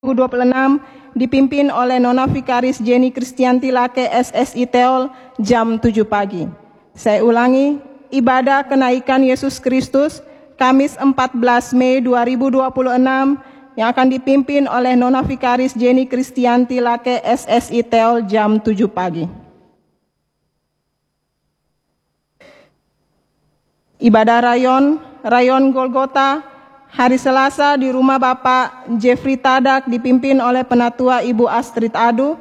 2026 dipimpin oleh Nona Vikaris Jenny Kristianti Lake SSI Teol jam 7 pagi. Saya ulangi, ibadah kenaikan Yesus Kristus Kamis 14 Mei 2026 yang akan dipimpin oleh Nona Vikaris Jenny Kristianti Lake SSI Teol jam 7 pagi. Ibadah Rayon Golgota hari Selasa di rumah Bapak Jeffrey Tadak dipimpin oleh Penatua Ibu Astrid Adu.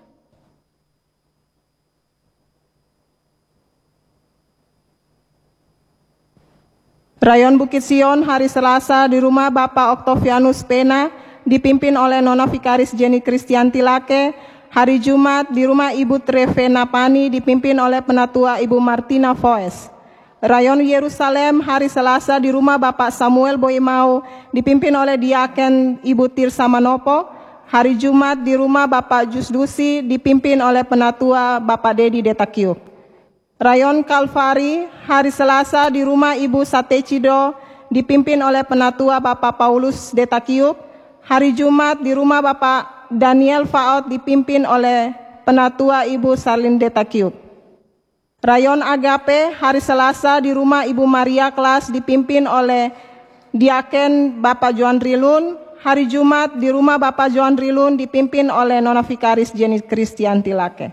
Rayon Bukit Sion hari Selasa di rumah Bapak Octavianus Pena dipimpin oleh Nona Vikaris Jenny Kristianti Lake. Hari Jumat di rumah Ibu Trevena Pani dipimpin oleh Penatua Ibu Martina Foes. Rayon Yerusalem hari Selasa di rumah Bapak Samuel Boimau dipimpin oleh Diaken Ibu Tirsa Manopo. Hari Jumat di rumah Bapak Jusdusi dipimpin oleh Penatua Bapak Dedi Detakiuk. Rayon Kalvari hari Selasa di rumah Ibu Satecido dipimpin oleh Penatua Bapak Paulus Detakiuk. Hari Jumat di rumah Bapak Daniel Faot dipimpin oleh Penatua Ibu Sarlin Detakiuk. Rayon Agape hari Selasa di rumah Ibu Maria Klas dipimpin oleh Diaken Bapak Johan Rilun. Hari Jumat di rumah Bapak Johan Rilun dipimpin oleh Nona Vikaris Jenny Kristianti Lake.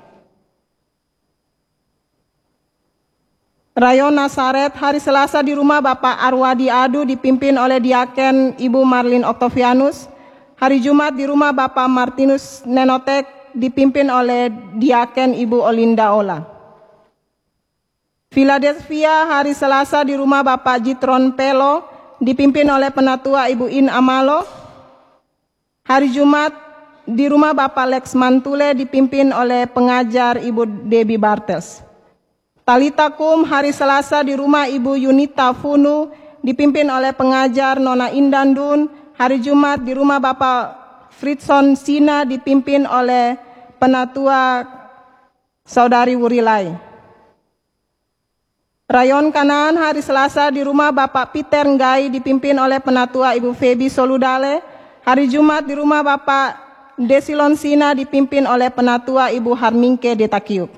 Rayon Nasaret hari Selasa di rumah Bapak Arwadi Adu dipimpin oleh Diaken Ibu Marlin Octavianus. Hari Jumat di rumah Bapak Martinus Nenotek dipimpin oleh Diaken Ibu Olinda Ola. Philadelphia hari Selasa di rumah Bapak Jitron Pelo dipimpin oleh Penatua Ibu In Amalo. Hari Jumat di rumah Bapak Lex Mantule dipimpin oleh pengajar Ibu Debbie Bartels. Talitakum hari Selasa di rumah Ibu Yunita Funu dipimpin oleh pengajar Nona Indandun. Hari Jumat di rumah Bapak Fritson Sina dipimpin oleh Penatua Saudari Wurilai. Rayon Kanaan hari Selasa di rumah Bapak Peter Nggai dipimpin oleh Penatua Ibu Febi Soludale. Hari Jumat di rumah Bapak Desilon Sina dipimpin oleh Penatua Ibu Harmingke Detakiuk.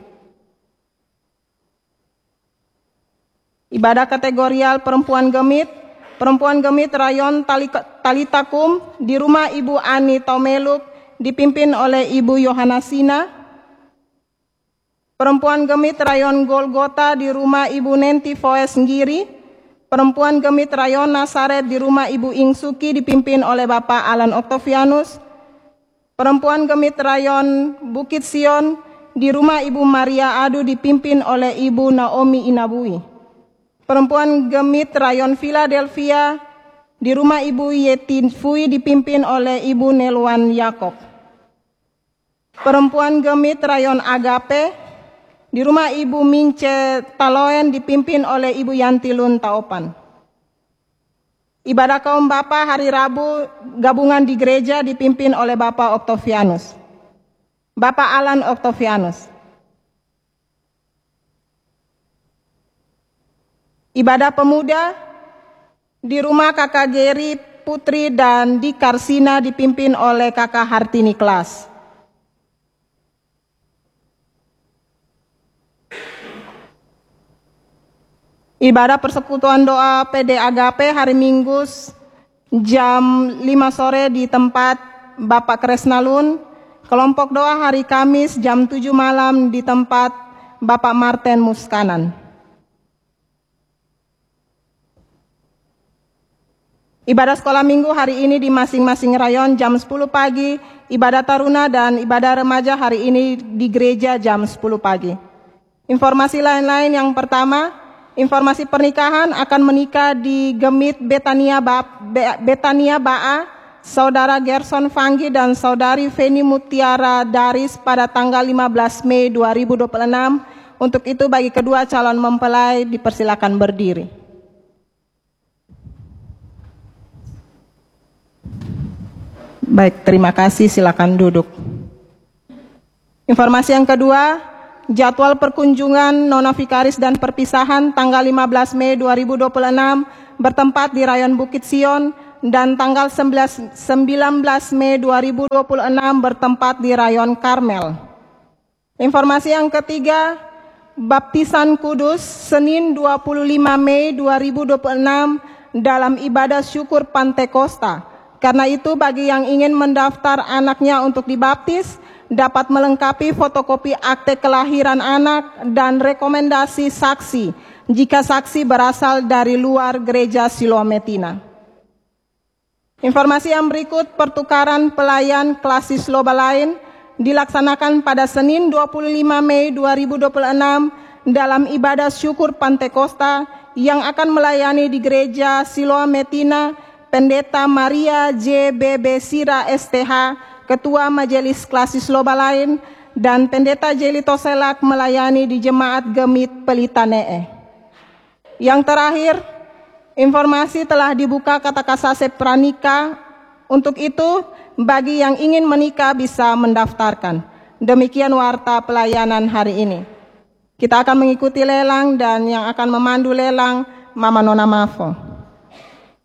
Ibadah kategorial perempuan gemit Rayon Talitakum di rumah Ibu Ani Tomeluk dipimpin oleh Ibu Yohanasina. Perempuan gemit Rayon Golgota di rumah Ibu Nenti Foes Ngiri. Perempuan gemit Rayon Nasaret di rumah Ibu Ingsuki dipimpin oleh Bapak Alan Octavianus. Perempuan gemit Rayon Bukit Sion di rumah Ibu Maria Adu dipimpin oleh Ibu Naomi Inabui. Perempuan gemit Rayon Philadelphia di rumah Ibu Yetin Fui dipimpin oleh Ibu Nelwan Yakob. Perempuan gemit Rayon Agape di rumah Ibu Mince Taloen dipimpin oleh Ibu Yantilun Taopan. Ibadah kaum Bapak hari Rabu gabungan di gereja dipimpin oleh Bapak Octavianus. Bapak Alan Octavianus. Ibadah pemuda di rumah Kakak Geri Putri dan di Karsina dipimpin oleh Kakak Hartini Klas. Ibadah persekutuan doa PD Agape hari Minggu jam 5 sore di tempat Bapak Kresnalun. Kelompok doa hari Kamis jam 7 malam di tempat Bapak Martin Muskanan. Ibadah sekolah minggu hari ini di masing-masing rayon jam 10 pagi. Ibadah taruna dan ibadah remaja hari ini di gereja jam 10 pagi. Informasi lain-lain yang pertama, informasi pernikahan akan menikah di Gemit Betania Baa, Saudara Gerson Fanggi dan Saudari Feni Mutiara Daris pada tanggal 15 Mei 2026. Untuk itu bagi kedua calon mempelai dipersilakan berdiri. Baik, terima kasih, silakan duduk. Informasi yang kedua, jadwal perkunjungan Nona Vikaris dan perpisahan tanggal 15 Mei 2026 bertempat di Rayon Bukit Sion, dan tanggal 19 Mei 2026 bertempat di Rayon Karmel. Informasi yang ketiga, baptisan kudus Senin 25 Mei 2026 dalam ibadah syukur Pantekosta. Karena itu bagi yang ingin mendaftar anaknya untuk dibaptis dapat melengkapi fotokopi akte kelahiran anak dan rekomendasi saksi jika saksi berasal dari luar gereja Siloametina. Informasi yang berikut, pertukaran pelayan kelas Sisloba lain dilaksanakan pada Senin 25 Mei 2026 dalam ibadah syukur Pantekosta yang akan melayani di gereja Siloametina Pendeta Maria J.B.B. Sira STH, Ketua Majelis Kelas Sisloba lain, dan Pendeta Jelito Selak melayani di Jemaat Gemit Pelitanee. Yang terakhir, informasi telah dibuka kata kasasep pranikah. Untuk itu, bagi yang ingin menikah bisa mendaftarkan. Demikian warta pelayanan hari ini. Kita akan mengikuti lelang dan yang akan memandu lelang Mama Nona Mafo.